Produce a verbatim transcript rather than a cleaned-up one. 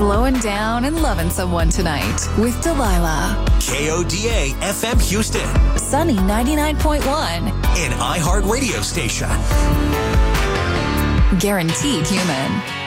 slowing down and loving someone tonight with Delilah. K O D A F M Houston. Sunny ninety-nine point one. An iHeart radio station. Guaranteed human.